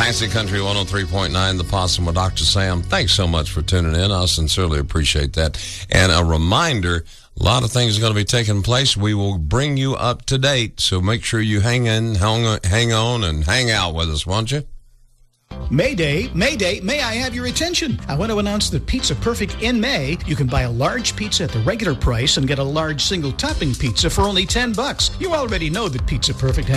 Classic Country 103.9, The Possum with Dr. Sam. Thanks so much for tuning in. I sincerely appreciate that. And a reminder, a lot of things are going to be taking place. We will bring you up to date, so make sure you hang on, and hang out with us, won't you? Mayday, may I have your attention? I want to announce that Pizza Perfect in May, you can buy a large pizza at the regular price and get a large single topping pizza for only $10. You already know that Pizza Perfect